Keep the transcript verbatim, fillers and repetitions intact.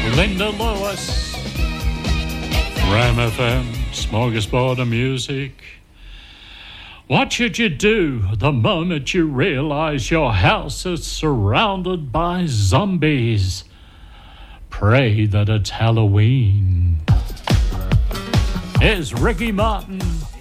Linda Lewis, Ram F M, smorgasbord of music. What should you do the moment you realize your house is surrounded by zombies? Pray that it's Halloween. Here's Ricky Martin.